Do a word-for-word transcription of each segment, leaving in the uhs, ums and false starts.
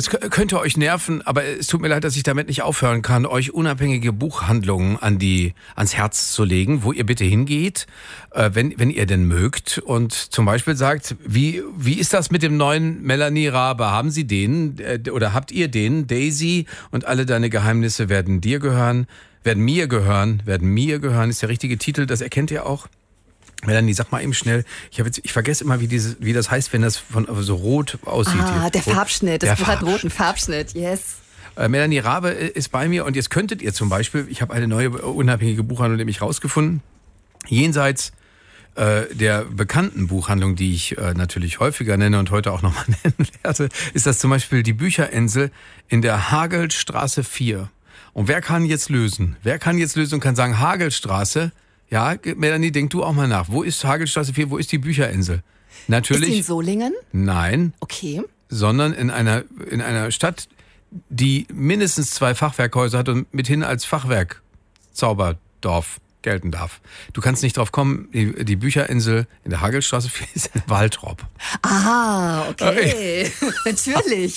Es k- könnte euch nerven, aber es tut mir leid, dass ich damit nicht aufhören kann, euch unabhängige Buchhandlungen an die, ans Herz zu legen, wo ihr bitte hingeht, äh, wenn, wenn ihr denn mögt und zum Beispiel sagt, wie, wie ist das mit dem neuen Melanie Rabe? Haben Sie den äh, oder habt ihr den? Daisy und alle deine Geheimnisse werden dir gehören, werden mir gehören, werden mir gehören, ist der richtige Titel, das erkennt ihr auch. Melanie, sag mal eben schnell, ich, hab jetzt, ich vergesse immer, wie, dieses, wie das heißt, wenn das von so rot aussieht. Ah, hier. der Rot. Farbschnitt, das Der Buch hat Farbschnitt. roten Farbschnitt, yes. Äh, Melanie Rabe ist bei mir und jetzt könntet ihr zum Beispiel, ich habe eine neue unabhängige Buchhandlung nämlich rausgefunden, jenseits äh, der bekannten Buchhandlung, die ich äh, natürlich häufiger nenne und heute auch nochmal nennen werde, ist das zum Beispiel die Bücherinsel in der Hagelstraße vier. Und wer kann jetzt lösen? Wer kann jetzt lösen und kann sagen, Hagelstraße, ja, Melanie, denk du auch mal nach. Wo ist Hagelstraße vier, wo ist die Bücherinsel? Natürlich. Ist die in Solingen? Nein. Okay. Sondern in einer, in einer Stadt, die mindestens zwei Fachwerkhäuser hat und mithin als Fachwerk Zauberdorf gelten darf. Du kannst nicht drauf kommen, die, die Bücherinsel in der Hagelstraße vier ist in Waltrop. Ah, okay. Natürlich.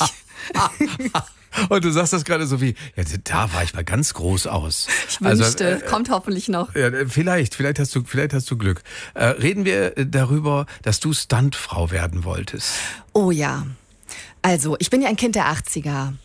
Und du sagst das gerade so wie, ja, da war ich mal ganz groß aus. Ich wünschte, Also, äh, kommt hoffentlich noch. Ja, vielleicht, vielleicht hast du, vielleicht hast du Glück. Äh, reden wir darüber, dass du Stuntfrau werden wolltest. Oh ja. Also, ich bin ja ein Kind der achtziger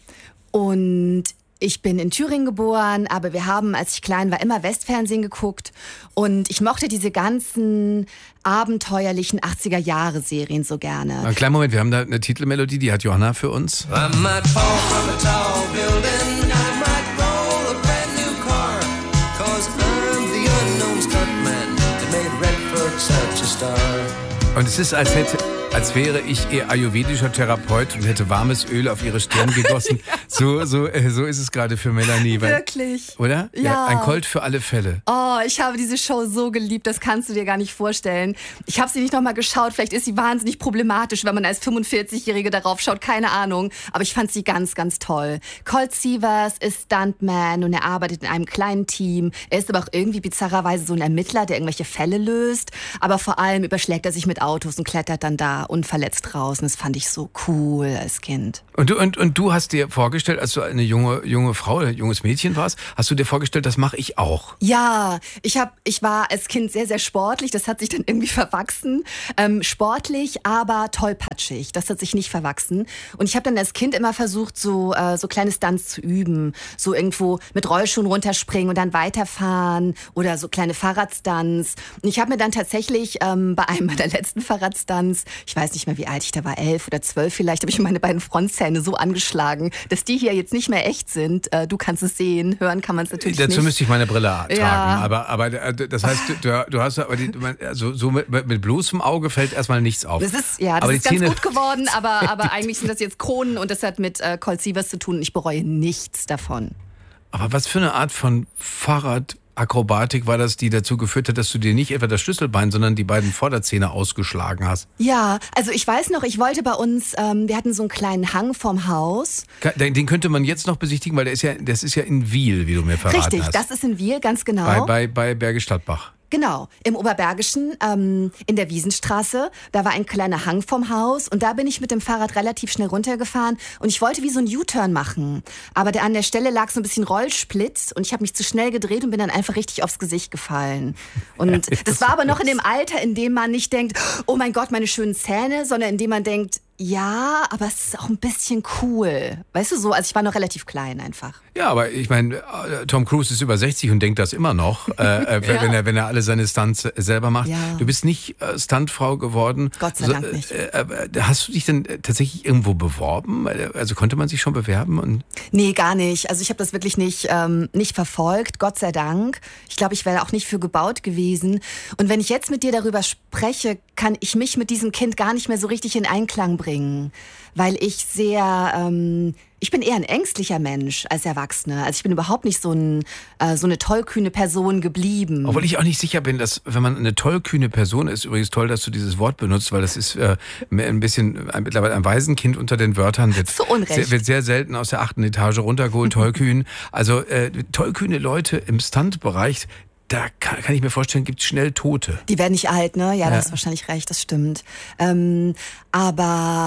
und ich bin in Thüringen geboren, aber wir haben, als ich klein war, immer Westfernsehen geguckt und ich mochte diese ganzen abenteuerlichen achtziger-Jahre-Serien so gerne. Einen kleinen Moment, wir haben da eine Titelmelodie, die hat Johanna für uns. I might fall from a tall building, I might roll a brand new car, cause I'm the unknown stuntman that made Redford such a star. Und es ist, als hätte, als wäre ich ihr ayurvedischer Therapeut und hätte warmes Öl auf ihre Stirn gegossen. So, so, äh, so ist es gerade für Melanie. Weil, Wirklich? oder? Ja. Ein Colt für alle Fälle. Oh, ich habe diese Show so geliebt, das kannst du dir gar nicht vorstellen. Ich habe sie nicht nochmal geschaut, vielleicht ist sie wahnsinnig problematisch, wenn man als fünfundvierzigjährige darauf schaut, keine Ahnung. Aber ich fand sie ganz, ganz toll. Colt Sievers ist Stuntman und er arbeitet in einem kleinen Team. Er ist aber auch irgendwie bizarrerweise so ein Ermittler, der irgendwelche Fälle löst. Aber vor allem überschlägt er sich mit Autos und klettert dann da unverletzt draußen. Das fand ich so cool als Kind. Und du, und, und du hast dir vorgestellt, als du eine junge, junge Frau, ein junges Mädchen warst, hast du dir vorgestellt, das mache ich auch? Ja, ich, hab, ich war als Kind sehr, sehr sportlich. Das hat sich dann irgendwie verwachsen. Ähm, sportlich, aber tollpatschig. Das hat sich nicht verwachsen. Und ich habe dann als Kind immer versucht, so, äh, so kleine Stunts zu üben. So irgendwo mit Rollschuhen runterspringen und dann weiterfahren oder so kleine Fahrradstunts. Und ich habe mir dann tatsächlich ähm, bei einem meiner letzten Fahrradstunts, ich weiß nicht mehr, wie alt ich da war, elf oder zwölf vielleicht, habe ich meine beiden Frontzähne so angeschlagen, dass die hier jetzt nicht mehr echt sind. Äh, du kannst es sehen, hören kann man es natürlich Dazu nicht. Dazu müsste ich meine Brille tragen. Ja. Aber, aber das heißt, du, du hast aber die, also so mit, mit bloßem Auge fällt erstmal nichts auf. Das ist, ja, das aber ist die ganz Zähne, gut geworden, aber, aber eigentlich sind das jetzt Kronen und das hat mit äh, Colt Sievers zu tun. Ich bereue nichts davon. Aber was für eine Art von Fahrradakrobatik war das, die dazu geführt hat, dass du dir nicht etwa das Schlüsselbein, sondern die beiden Vorderzähne ausgeschlagen hast? Ja, also ich weiß noch, ich wollte bei uns, ähm, wir hatten so einen kleinen Hang vom Haus. Den, den könnte man jetzt noch besichtigen, weil der ist ja, das ist ja in Wiel, wie du mir verraten Richtig, hast. das ist in Wiel, ganz genau. Bei, bei, bei Bergisch Gladbach. Genau, im Oberbergischen, ähm, in der Wiesenstraße, da war ein kleiner Hang vom Haus und da bin ich mit dem Fahrrad relativ schnell runtergefahren und ich wollte wie so einen U-Turn machen, aber der, an der Stelle lag so ein bisschen Rollsplit und ich habe mich zu schnell gedreht und bin dann einfach richtig aufs Gesicht gefallen. Und das war aber noch in dem Alter, in dem man nicht denkt, oh mein Gott, meine schönen Zähne, sondern in dem man denkt, ja, aber es ist auch ein bisschen cool. Weißt du so, also ich war noch relativ klein einfach. Ja, aber ich meine, Tom Cruise ist über sechzig und denkt das immer noch, äh, wenn, ja. er, wenn er alle seine Stunts selber macht. Ja. Du bist nicht äh, Stuntfrau geworden. Gott sei so, Dank nicht. Äh, äh, hast du dich denn tatsächlich irgendwo beworben? Also konnte man sich schon bewerben? Und nee, gar nicht. Also ich habe das wirklich nicht, ähm, nicht verfolgt, Gott sei Dank. Ich glaube, ich wäre auch nicht für gebaut gewesen. Und wenn ich jetzt mit dir darüber spreche, kann ich mich mit diesem Kind gar nicht mehr so richtig in Einklang bringen. Weil ich sehr, ähm, ich bin eher ein ängstlicher Mensch als Erwachsene. Also ich bin überhaupt nicht so, ein, äh, so eine tollkühne Person geblieben. Obwohl ich auch nicht sicher bin, dass wenn man eine tollkühne Person ist, übrigens toll, dass du dieses Wort benutzt, weil das ist äh, ein bisschen, ein, mittlerweile ein Waisenkind unter den Wörtern, wird, so Unrecht. Sehr, wird sehr selten aus der achten Etage runtergeholt, tollkühn. Also äh, tollkühne Leute im Stuntbereich, da kann, kann ich mir vorstellen, gibt es schnell Tote. Die werden nicht alt, ne? Ja, ja. du hast wahrscheinlich recht, das stimmt. Ähm, aber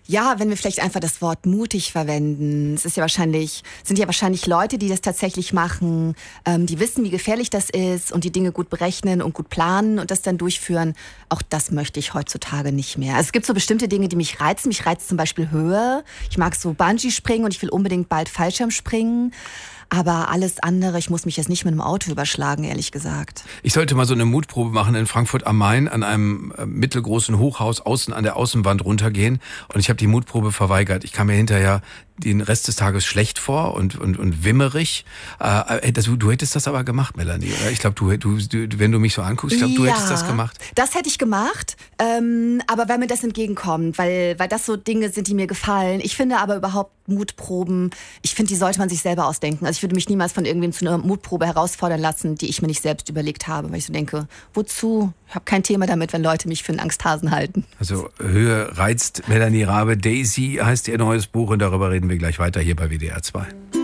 Ja, wenn wir vielleicht einfach das Wort mutig verwenden. Es ist ja wahrscheinlich, sind ja wahrscheinlich Leute, die das tatsächlich machen, ähm, die wissen, wie gefährlich das ist und die Dinge gut berechnen und gut planen und das dann durchführen. Auch das möchte ich heutzutage nicht mehr. Also es gibt so bestimmte Dinge, die mich reizen. Mich reizt zum Beispiel Höhe. Ich mag so Bungee-Springen und ich will unbedingt bald Fallschirm springen. Aber alles andere, ich muss mich jetzt nicht mit einem Auto überschlagen, ehrlich gesagt. Ich sollte mal so eine Mutprobe machen in Frankfurt am Main, an einem äh, mittelgroßen Hochhaus außen an der Außenwand runtergehen. Und ich habe die Mutprobe verweigert. Ich kam mir hinterher den Rest des Tages schlecht vor und und und wimmerig. Äh, das, du hättest das aber gemacht, Melanie, oder? Ich glaube, du, du, du, wenn du mich so anguckst, ich glaube, du ja, hättest das gemacht. Das hätte ich gemacht, ähm, aber wenn mir das entgegenkommt, weil weil das so Dinge sind, die mir gefallen. Ich finde aber überhaupt Mutproben, ich finde, die sollte man sich selber ausdenken. Also ich würde mich niemals von irgendwem zu einer Mutprobe herausfordern lassen, die ich mir nicht selbst überlegt habe, weil ich so denke, wozu? Ich habe kein Thema damit, wenn Leute mich für einen Angsthasen halten. Also Höhe reizt Melanie Rabe. Daisy heißt ihr neues Buch und darüber reden wir gleich weiter hier bei W D R zwei.